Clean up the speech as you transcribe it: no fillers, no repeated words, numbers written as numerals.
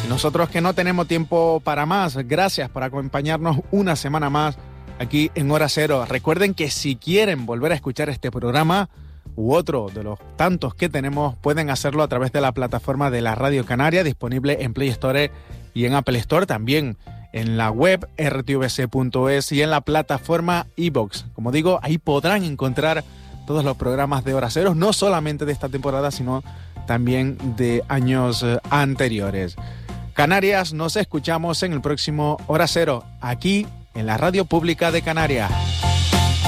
Y nosotros que no tenemos tiempo para más, gracias por acompañarnos una semana más aquí en Hora Cero. Recuerden que si quieren volver a escuchar este programa u otro de los tantos que tenemos, pueden hacerlo a través de la plataforma de la Radio Canaria, disponible en Play Store y en Apple Store, también en la web rtvc.es y en la plataforma iVoox. Como digo, ahí podrán encontrar todos los programas de Hora Cero, no solamente de esta temporada, sino también de años anteriores. Canarias, nos escuchamos en el próximo Hora Cero, aquí en la Radio Pública de Canarias.